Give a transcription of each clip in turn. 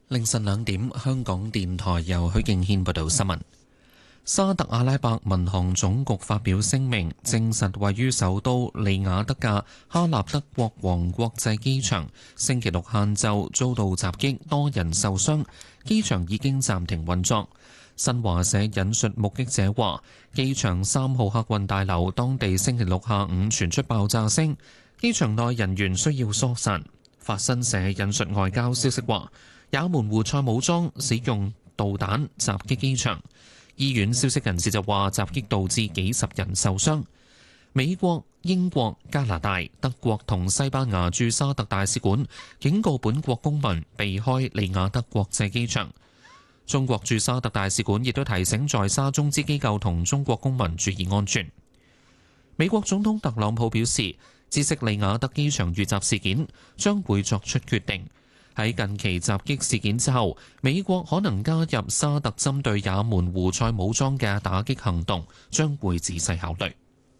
凌晨2點，香港電台由許敬軒報道新聞。沙特阿拉伯民航總局發表聲明，證實位於首都利雅得嘅哈納德國王國際機場星期六晏晝遭到襲擊，多人受傷，機場已經暫停運作。新華社引述目擊者話，機場3號客運大樓當地星期六下午傳出爆炸聲，機場內人員需要疏散。法新社引述外交消息話，也門胡塞武裝使用導彈襲擊機場。醫院消息人士就話，襲擊導致幾十人受傷。美國、英國、加拿大、德國同西班牙駐沙特大使館警告本國公民避開利雅得國際機場。中國駐沙特大使館亦都提醒在沙中資機構同中國公民注意安全。美國總統特朗普表示，知悉利雅得機場遇襲事件，將會作出決定。喺近期襲擊事件之後，美國可能加入沙特針對也門胡塞武裝嘅打擊行動，將會仔細考慮。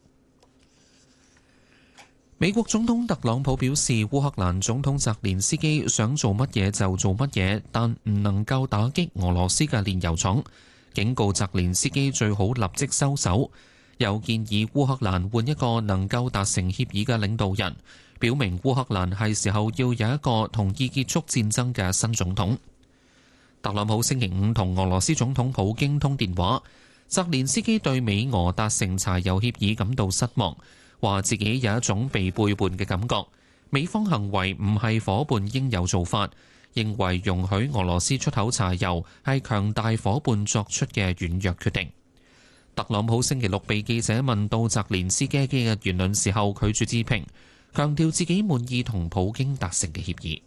美國總統特朗普表示，烏克蘭總統澤連斯基想做乜嘢就做乜嘢，但唔能夠打擊俄羅斯嘅煉油廠，警告澤連斯基最好立即收手，又建議烏克蘭換一個能夠達成協議嘅領導人，表明烏克蘭係時候要有一個同意結束戰爭嘅新總統。特朗普星期五同俄羅斯總統普京通電話，澤連斯基對美俄達成柴油協議感到失望，話自己有一種被背叛嘅感覺，美方行為唔係夥伴應有做法，認為容許俄羅斯出口柴油係強大夥伴作出嘅軟弱決定。特朗普星期六被記者問到澤連斯基嘅言論時候，拒絕置評，強調自己滿意同普京達成嘅協議。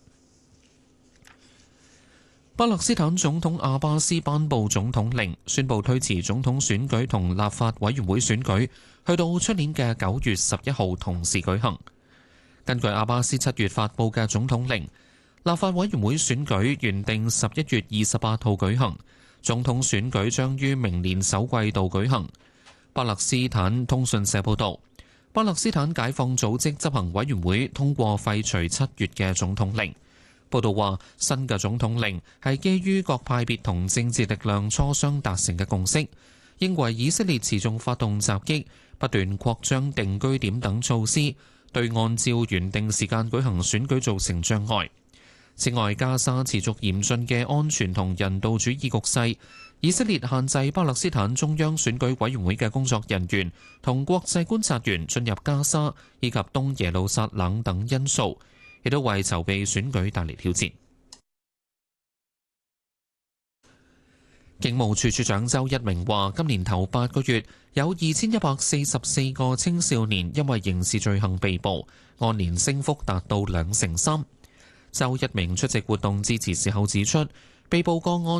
巴勒斯坦總統阿巴斯頒布總統令，宣布推遲總統選舉同立法委員會選舉，去到出年嘅9月11號同時舉行。根據阿巴斯7月發布嘅總統令，立法委員會選舉原定11月28號舉行，總統選舉將於明年首季度舉行。巴勒斯坦通訊社報導，巴勒斯坦解放組織執行委員會通過廢除7月嘅總統令。報道話，新嘅總統令係基於各派別同政治力量磋商達成嘅共識，認為以色列持續發動襲擊、不斷擴張定居點等措施，對按照原定時間舉行選舉造成障礙。此外，加沙持續嚴峻嘅安全同人道主義局勢，以色列限制巴勒斯坦中央選舉委員會嘅工作人員同國際觀察員進入加沙以及東耶路撒冷等因素，亦都為籌備選舉帶嚟挑戰。警務處處長周一鳴話，今年頭8個月有2144個青少年因為刑事罪行被捕，按年升幅達到2成3。周一鳴出席活動致辭時候指出，被捕個案